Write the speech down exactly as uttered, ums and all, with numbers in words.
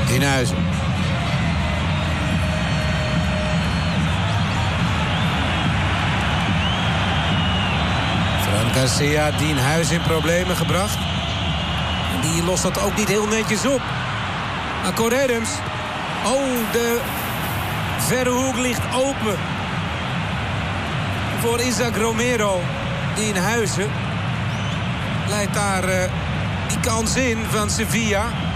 In Huizen. Fran Garcia, die in Huizen in problemen gebracht. En die lost dat ook niet heel netjes op. Maar Corredums. Oh, de verre hoek ligt open. Voor Isaac Romero. Die in Huizen leidt daar uh, die kans in van Sevilla.